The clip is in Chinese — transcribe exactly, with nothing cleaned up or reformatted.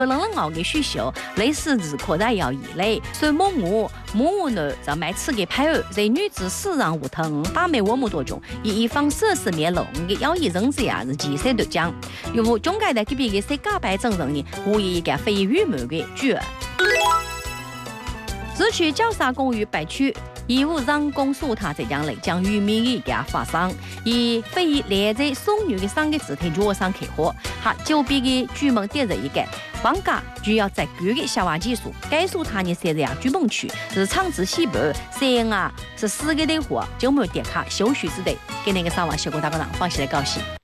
冷冷熬嘅血秀，类似是扩大要异类，所以某母母母呢就卖吃嘅派儿，在女子死让无疼，把妹我母多种，以一方涉世面龙嘅要以人之呀是几岁都讲，有无中介的级别嘅谁假扮真人呢？无疑一个非愚昧嘅巨儿。市区角沙公寓北区。义务让公诉他这样来将渔民一家发生，以非以列在送女的三个肢体脚上开火，哈就比嘅居民点着一个，房价就要在居的消化技术，该数他呢现在呀居民区是厂子西北，三啊是四个的货就没有点卡休息之类，给那个上网小哥大个人放心来高兴。